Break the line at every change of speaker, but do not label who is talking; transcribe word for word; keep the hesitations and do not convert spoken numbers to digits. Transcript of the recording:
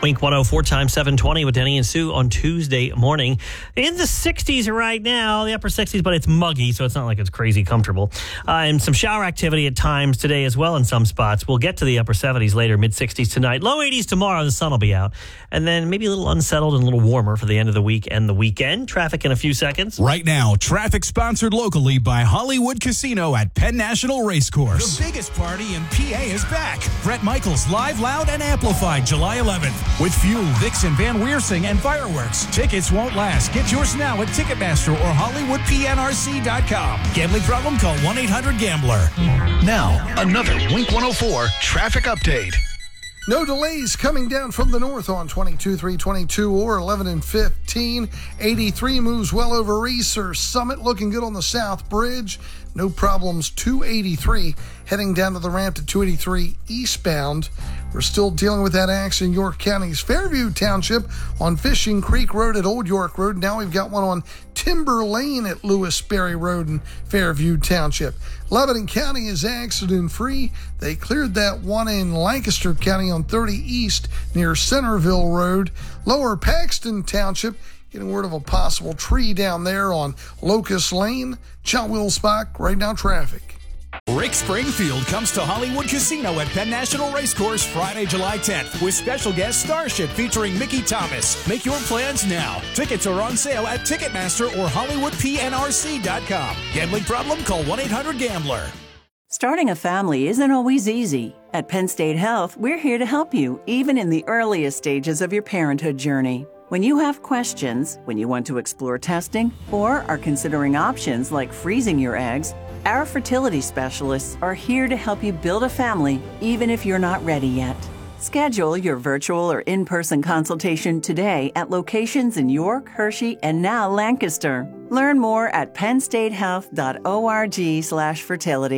Wink one oh four times seven twenty with Denny and Sue on Tuesday morning. In the sixties right now, the upper sixties, but it's muggy, so it's not like it's crazy comfortable. Uh, and some shower activity at times today as well in some spots. We'll get to the upper seventies later, mid-sixties tonight. Low eighties tomorrow, the sun will be out. And then maybe a little unsettled and a little warmer for the end of the week and the weekend. Traffic in a few seconds.
Right now, traffic sponsored locally by Hollywood Casino at Penn National Racecourse. The biggest party in P A is back. Bret Michaels Live, Loud, and Amplified July eleventh. With Fuel, Vixen, Van Weersing, and fireworks. Tickets won't last. Get yours now at Ticketmaster or Hollywood P N R C dot com. Gambling problem? Call one eight hundred gambler.
Now, another Wink one oh four traffic update.
No delays coming down from the north on twenty-two, three twenty-two or eleven and fifteen. eighty-three moves well over Reeser. Summit looking good on the South Bridge. No problems, two eighty-three heading down to the ramp to two eighty-three eastbound. We're still dealing with that accident in York County's Fairview Township on Fishing Creek Road at Old York Road. Now we've got one on Timber Lane at Lewisberry Road in Fairview Township. Lebanon County is accident-free. They cleared that one in Lancaster County on thirty East near Centerville Road. Lower Paxton Township, getting word of a possible tree down there on Locust Lane. John Wilsbach, right now traffic.
Rick Springfield comes to Hollywood Casino at Penn National Racecourse Friday, July tenth with special guest Starship featuring Mickey Thomas. Make your plans now. Tickets are on sale at Ticketmaster or Hollywood P N R C dot com. Gambling problem? Call one eight hundred gambler.
Starting a family isn't always easy. At Penn State Health, we're here to help you, even in the earliest stages of your parenthood journey. When you have questions, when you want to explore testing, or are considering options like freezing your eggs, our fertility specialists are here to help you build a family, even if you're not ready yet. Schedule your virtual or in-person consultation today at locations in York, Hershey, and now Lancaster. Learn more at penn state health dot org slash fertility.